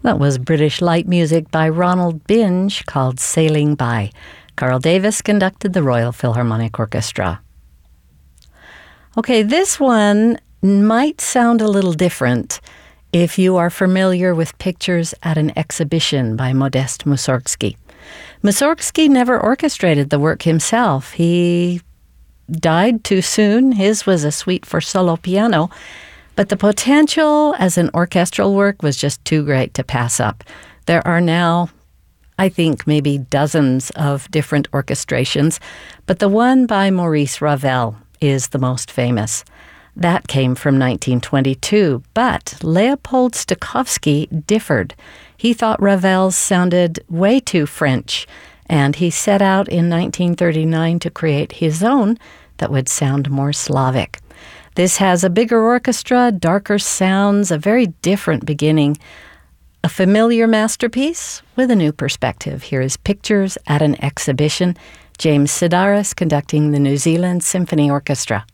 That was British light music by Ronald Binge called Sailing By. Carl Davis conducted the Royal Philharmonic Orchestra. Okay, this one might sound a little different if you are familiar with Pictures at an Exhibition by Modest Mussorgsky. Mussorgsky never orchestrated the work himself. He died too soon. His was a suite for solo piano, but the potential as an orchestral work was just too great to pass up. There are now, I think, maybe dozens of different orchestrations, but the one by Maurice Ravel is the most famous. That came from 1922, but Leopold Stokowski differed. He thought Ravel's sounded way too French, and he set out in 1939 to create his own that would sound more Slavic. This has a bigger orchestra, darker sounds, a very different beginning. A familiar masterpiece with a new perspective. Here is Pictures at an Exhibition. James Sedaris conducting the New Zealand Symphony Orchestra.